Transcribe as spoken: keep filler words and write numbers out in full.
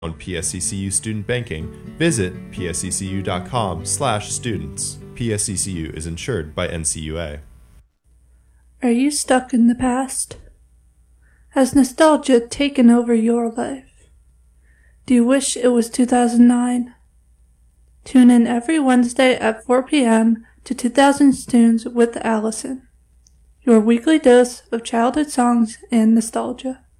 on P S E C U Student Banking, visit p s e c u dot com slash students. P S E C U is insured by N C U A. Are you stuck in the past? Has nostalgia taken over your life? Do you wish it was two thousand nine? Tune in every Wednesday at four p.m. to two thousand Tunes with Allison, your weekly dose of childhood songs and nostalgia.